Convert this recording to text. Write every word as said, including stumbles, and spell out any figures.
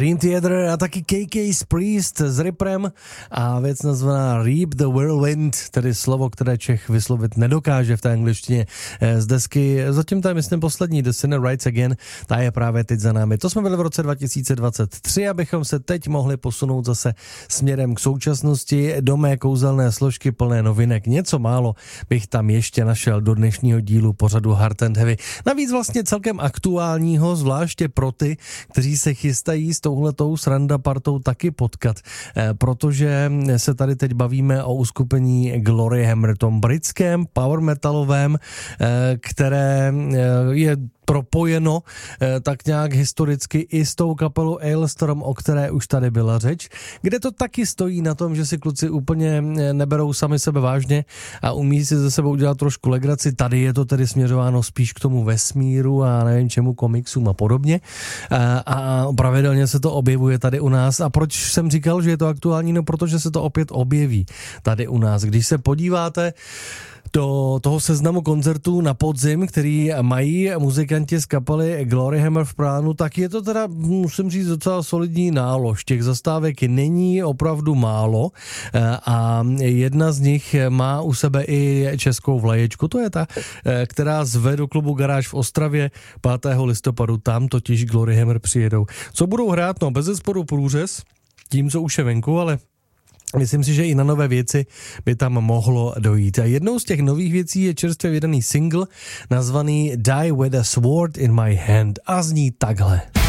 Dream Theater a taky K K's Priest s Riprem a věc nazvaná Reap the Whirlwind, tedy slovo, které Čech vyslovit nedokáže v té angličtině z desky. Zatím to je, myslím, poslední The Sinner Rides Again, ta je právě teď za námi. To jsme byli v roce dva tisíce dvacet tři, abychom se teď mohli posunout zase směrem k současnosti do mé kouzelné složky plné novinek. Něco málo bych tam ještě našel do dnešního dílu pořadu Hard and Heavy. Navíc vlastně celkem aktuálního, zvláště pro ty, kteří se chystají s touhletou sranda partou taky potkat, e, protože se tady teď bavíme o uskupení Glory Hammer, tom britském power metalovém, e, které e, je propojeno eh, tak nějak historicky i s tou kapelou Ailstorm, o které už tady byla řeč, kde to taky stojí na tom, že si kluci úplně neberou sami sebe vážně a umí si ze sebou udělat trošku legraci. Tady je to tedy směřováno spíš k tomu vesmíru a nevím čemu, komiksům a podobně. A, a pravidelně se to objevuje tady u nás. A proč jsem říkal, že je to aktuální? No, protože se to opět objeví tady u nás. Když se podíváte do toho seznamu koncertů na podzim, který mají muzikanti z kapely Glory Hammer v plánu, tak je to teda, musím říct, docela solidní nálož. Těch zastávek není opravdu málo a jedna z nich má u sebe i českou vlaječku. To je ta, která zve do klubu Garáž v Ostravě pátého listopadu. Tam totiž Glory Hammer přijedou. Co budou hrát? No, bezesporu průřez, tím, co už je venku, ale myslím si, že i na nové věci by tam mohlo dojít. A jednou z těch nových věcí je čerstvě vydaný single nazvaný Die with a Sword in My Hand a zní takhle.